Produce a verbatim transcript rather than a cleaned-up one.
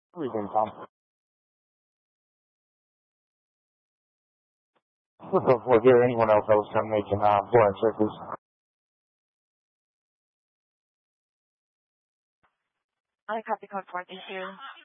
Everything, Tom. Before here, anyone else I was trying to make in uh, foreign circles. I copy code four, thank you.